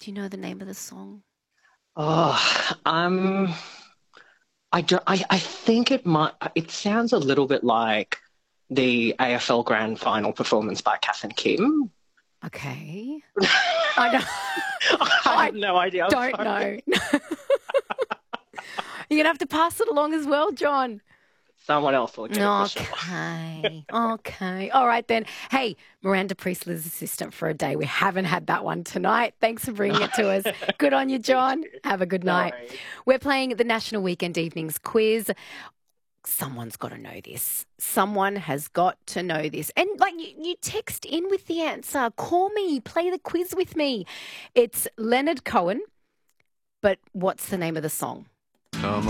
Do you know the name of the song? Oh, I think it sounds a little bit like the AFL Grand Final performance by Kath and Kim. Okay. I know. I have I no idea. I'm don't sorry. know. You're going to have to pass it along as well, John. Someone else will get it for sure. Okay. Okay. All right then. Hey, Miranda Priestler's assistant for a day. We haven't had that one tonight. Thanks for bringing it to us. Good on you, Thank John. you. Have a good No night. worries. We're playing the National Weekend Evenings quiz. Someone's got to know this. Someone has got to know this. And like you text in with the answer. Call me. Play the quiz with me. It's Leonard Cohen, but what's the name of the song?